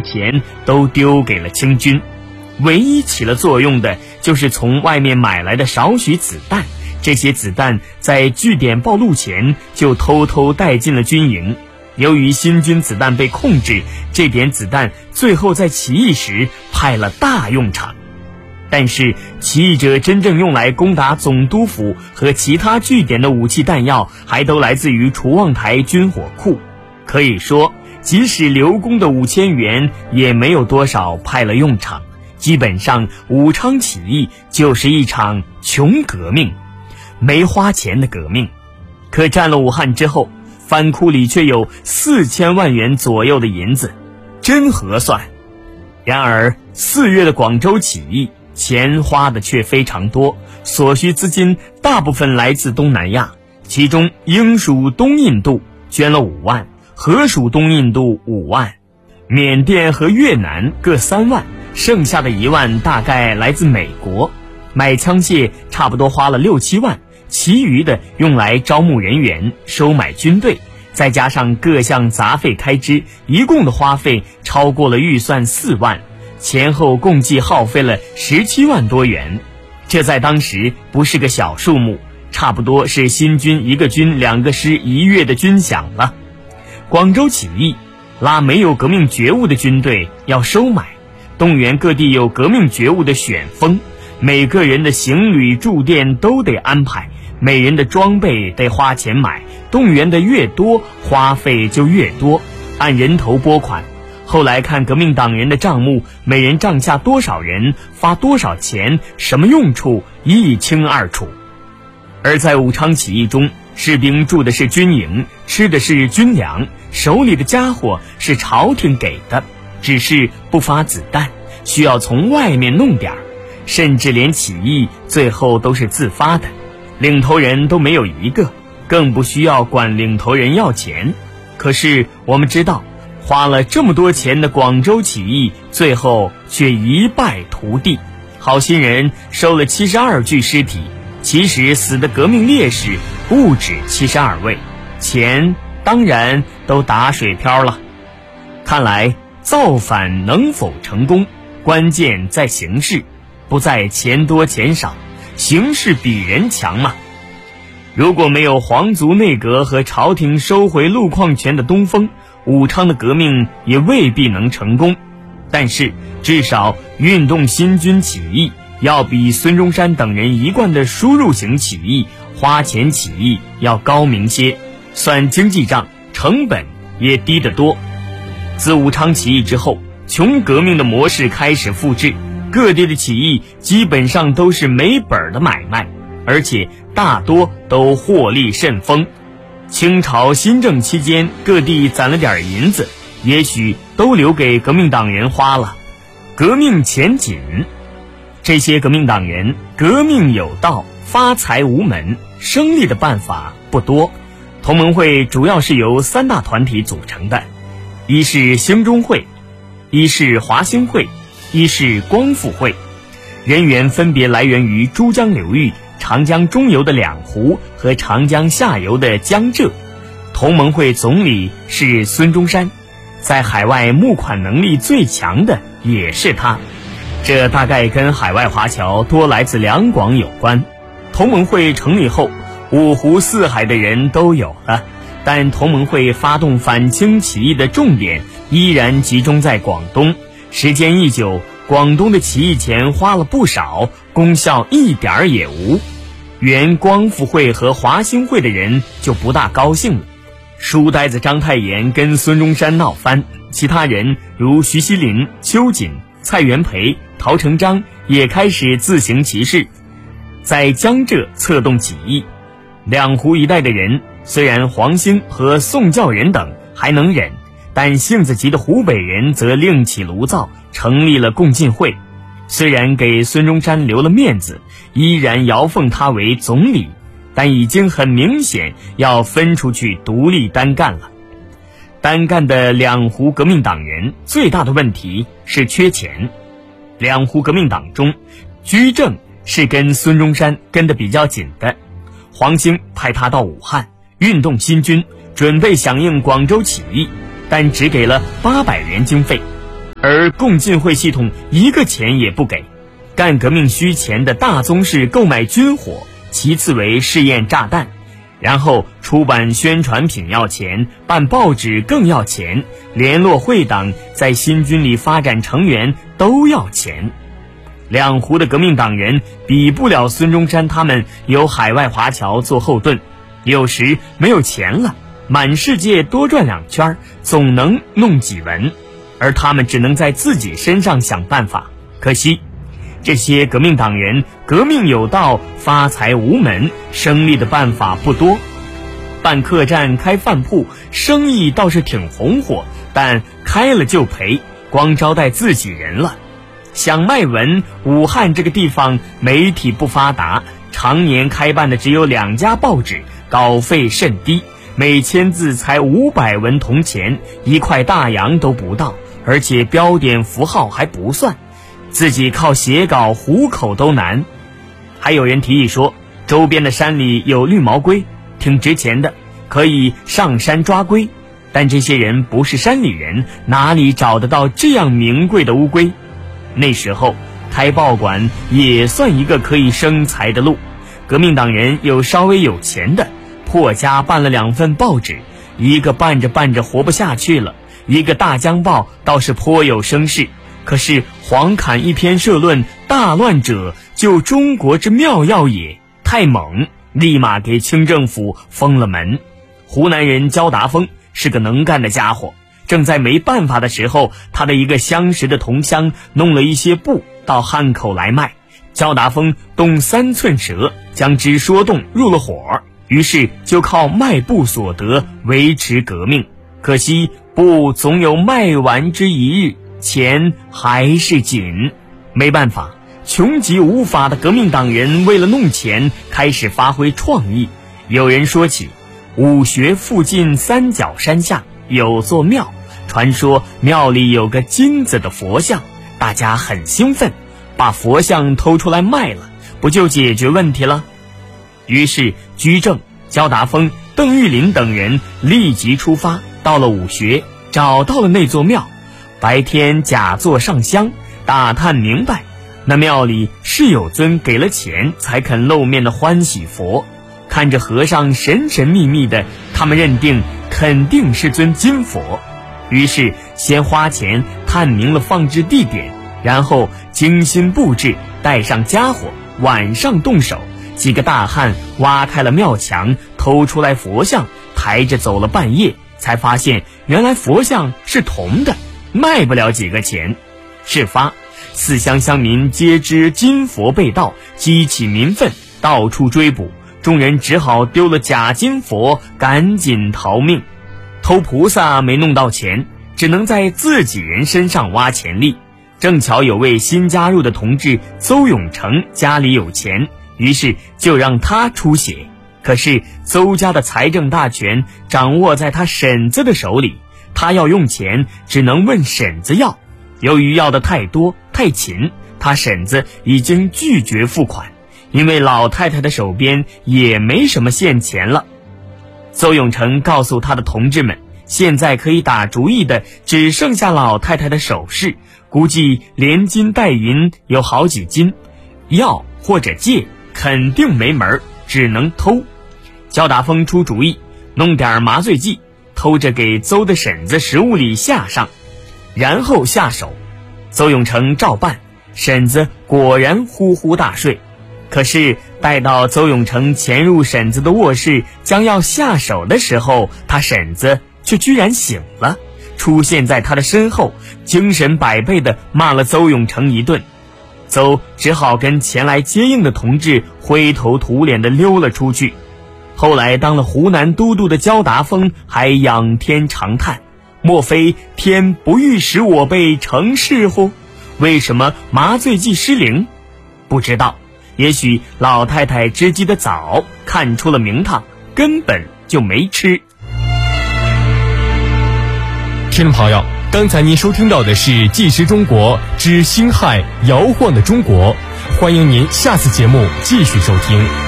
钱都丢给了清军，唯一起了作用的就是从外面买来的少许子弹，这些子弹在据点暴露前就偷偷带进了军营。由于新军子弹被控制，这点子弹最后在起义时派了大用场。但是起义者真正用来攻打总督府和其他据点的武器弹药还都来自于楚望台军火库，可以说即使刘公的5000元也没有多少派了用场。基本上武昌起义就是一场穷革命，没花钱的革命。可占了武汉之后，藩库里却有4000万元左右的银子，真合算。然而4月的广州起义，钱花的却非常多，所需资金大部分来自东南亚，其中英属东印度捐了5万，荷属东印度5万，缅甸和越南各3万，剩下的1万大概来自美国。买枪械差不多花了6、7万，其余的用来招募人员、收买军队，再加上各项杂费开支，一共的花费超过了预算4万，前后共计耗费了17万多元。这在当时不是个小数目，差不多是新军一个军2个师1月的军饷了。广州起义拉没有革命觉悟的军队要收买，动员各地有革命觉悟的选锋，每个人的行旅住店都得安排，每人的装备得花钱买，动员的越多，花费就越多，按人头拨款。后来看革命党人的账目，每人账下多少人，发多少钱，什么用处，一清二楚。而在武昌起义中，士兵住的是军营，吃的是军粮，手里的家伙是朝廷给的，只是不发子弹，需要从外面弄点儿，甚至连起义最后都是自发的，领头人都没有一个，更不需要管领头人要钱。可是我们知道，花了这么多钱的广州起义，最后却一败涂地。好心人收了72具尸体，其实死的革命烈士不止72位，钱当然都打水漂了。看来造反能否成功，关键在形势，不在钱多钱少，形势比人强嘛。如果没有皇族内阁和朝廷收回路况权的东风，武昌的革命也未必能成功。但是至少运动新军起义要比孙中山等人一贯的输入型起义、花钱起义要高明些，算经济账成本也低得多。自武昌起义之后，穷革命的模式开始复制，各地的起义基本上都是没本的买卖，而且大多都获利甚丰。清朝新政期间，各地攒了点银子，也许都留给革命党人花了。革命钱紧，这些革命党人革命有道，发财无门，生利的办法不多。同盟会主要是由3大团体组成的，一是兴中会，一是华兴会，一是光复会，人员分别来源于珠江流域、长江中游的两湖和长江下游的江浙。同盟会总理是孙中山，在海外募款能力最强的也是他，这大概跟海外华侨多来自两广有关。同盟会成立后，5湖4海的人都有了，但同盟会发动反清起义的重点依然集中在广东，时间一久，广东的起义钱花了不少，功效一点儿也无。原光复会和华兴会的人就不大高兴了，书呆子章太炎跟孙中山闹翻，其他人如徐锡麟、秋瑾、蔡元培、陶成章也开始自行其事，在江浙策动起义。两湖一带的人虽然黄兴和宋教仁等还能忍，但性子急的湖北人则另起炉灶，成立了共进会。虽然给孙中山留了面子，依然摇奉他为总理，但已经很明显要分出去独立单干了。单干的两湖革命党人最大的问题是缺钱。两湖革命党中，居正是跟孙中山跟得比较紧的，黄兴派他到武汉运动新军，准备响应广州起义，但只给了800元经费。 而共进会系统一个钱也不给。干革命需钱的大宗是购买军火，其次为试验炸弹，然后出版宣传品要钱，办报纸更要钱，联络会党，在新军里发展成员都要钱。两湖的革命党人比不了孙中山他们有海外华侨做后盾，有时没有钱了，满世界多转2圈，总能弄几文，而他们只能在自己身上想办法。可惜这些革命党人革命有道，发财无门，生利的办法不多。办客栈开饭铺，生意倒是挺红火，但开了就赔，光招待自己人了。想卖文，武汉这个地方媒体不发达，常年开办的只有2家报纸，稿费甚低，每千字才500文铜钱，1块大洋都不到，而且标点符号还不算，自己靠写稿糊口都难。还有人提议说，周边的山里有绿毛龟，挺值钱的，可以上山抓龟，但这些人不是山里人，哪里找得到这样名贵的乌龟？那时候开报馆也算一个可以生财的路。革命党人有稍微有钱的，破家办了2份报纸，一个办着办着活不下去了，一个大江报倒是颇有声势，可是黄侃一篇社论，大乱者就中国之妙药也，太猛，立马给清政府封了门。湖南人焦达峰是个能干的家伙，正在没办法的时候，他的一个相识的同乡弄了一些布到汉口来卖，焦达峰动3寸舌，将之说动入了伙，于是就靠卖布所得维持革命。可惜布总有卖完之一日，钱还是紧。没办法，穷极无法的革命党人为了弄钱，开始发挥创意。有人说起武穴附近3角山下有座庙，传说庙里有个金子的佛像，大家很兴奋，把佛像偷出来卖了，不就解决问题了？于是居正、焦达峰、邓玉林等人立即出发，到了武穴，找到了那座庙，白天假作上香，打探明白，那庙里是有尊给了钱才肯露面的欢喜佛。看着和尚神神秘秘的，他们认定肯定是尊金佛，于是先花钱探明了放置地点，然后精心布置，带上家伙，晚上动手。几个大汉挖开了庙墙，偷出来佛像，抬着走了半夜，才发现原来佛像是铜的，卖不了几个钱。事发4乡乡民皆知金佛被盗，激起民愤，到处追捕，众人只好丢了假金佛，赶紧逃命。偷菩萨没弄到钱，只能在自己人身上挖钱利。正巧有位新加入的同志邹永成家里有钱，于是就让他出血。可是邹家的财政大权掌握在他婶子的手里，他要用钱只能问婶子要，由于要的太多太勤，他婶子已经拒绝付款，因为老太太的手边也没什么现钱了。邹永成告诉他的同志们，现在可以打主意的只剩下老太太的首饰，估计连金带银有好几斤，要或者借肯定没门，只能偷。焦达峰出主意，弄点麻醉剂，偷着给邹的婶子食物里下上，然后下手。邹永成照办，婶子果然呼呼大睡。可是待到邹永成潜入婶子的卧室，将要下手的时候，他婶子却居然醒了，出现在他的身后，精神百倍地骂了邹永成一顿。邹只好跟前来接应的同志灰头土脸地溜了出去。后来当了湖南都督的焦达峰还仰天长叹，莫非天不欲使我辈成事乎？为什么麻醉剂失灵？不知道，也许老太太知机的早，看出了名堂，根本就没吃。 听众朋友，刚才您收听到的是《纪实中国之辛亥摇晃的中国》，欢迎您下次节目继续收听。